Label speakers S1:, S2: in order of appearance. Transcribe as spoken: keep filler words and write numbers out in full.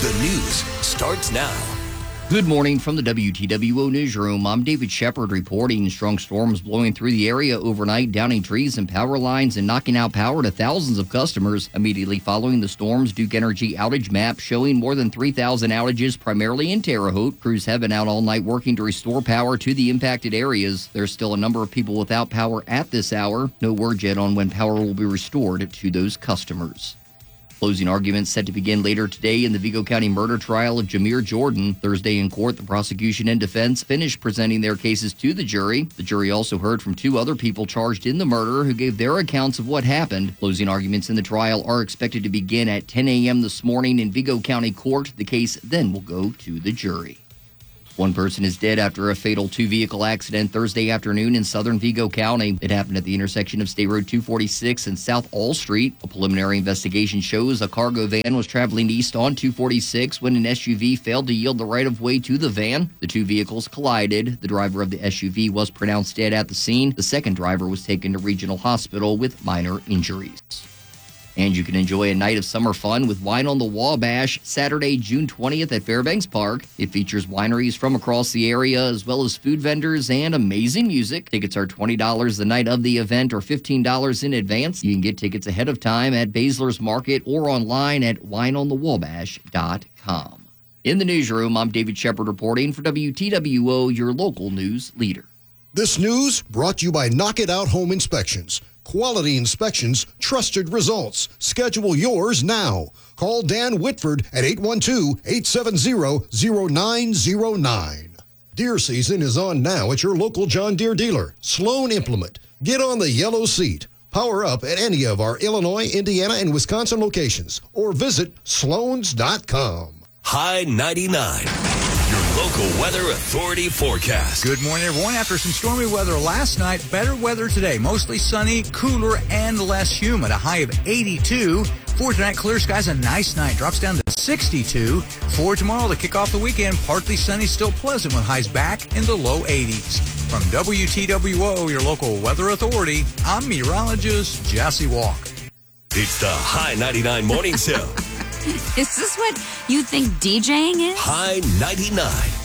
S1: The news starts now.
S2: Good morning from the W T W O newsroom. I'm David Shepard reporting. Strong storms blowing through the area overnight, downing trees and power lines and knocking out power to thousands of customers. Immediately following the storms, Duke Energy outage map showing more than three thousand outages, primarily in Terre Haute. Crews have been out all night working to restore power to the impacted areas. There's still a number of people without power at this hour. No word yet on when power will be restored to those customers. Closing arguments set to begin later today in the Vigo County murder trial of Jamir Jordan. Thursday in court, the prosecution and defense finished presenting their cases to the jury. The jury also heard from two other people charged in the murder who gave their accounts of what happened. Closing arguments in the trial are expected to begin at ten a.m. this morning in Vigo County Court. The case then will go to the jury. One person is dead after a fatal two-vehicle accident Thursday afternoon in southern Vigo County. It happened at the intersection of State Road two forty-six and South All Street. A preliminary investigation shows a cargo van was traveling east on two forty-six when an S U V failed to yield the right-of-way to the van. The two vehicles collided. The driver of the S U V was pronounced dead at the scene. The second driver was taken to regional hospital with minor injuries. And you can enjoy a night of summer fun with Wine on the Wabash Saturday, June twentieth at Fairbanks Park. It features wineries from across the area as well as food vendors and amazing music. Tickets are twenty dollars the night of the event or fifteen dollars in advance. You can get tickets ahead of time at Basler's Market or online at wine on the wabash dot com. In the newsroom, I'm David Shepard reporting for W T W O, your local news leader.
S3: This news brought to you by Knock It Out Home Inspections. Quality inspections, trusted results. Schedule yours now. Call Dan Whitford at eight one two, eight seven zero, zero nine zero nine. Deer season is on now at your local John Deere dealer. Sloan Implement. Get on the yellow seat. Power up at any of our Illinois, Indiana, and Wisconsin locations or visit sloans dot com.
S1: High ninety-nine. Your local weather authority forecast.
S4: Good morning, everyone. After some stormy weather last night, better weather today. Mostly sunny, cooler, and less humid. A high of eighty-two. For tonight, clear skies, a nice night. Drops down to sixty-two. For tomorrow, to kick off the weekend, partly sunny, still pleasant with highs back in the low eighties. From W T W O, your local weather authority, I'm meteorologist Jesse Walker.
S1: It's the High ninety-nine Morning Show.
S5: Is this what you think DJing is?
S1: High ninety-nine.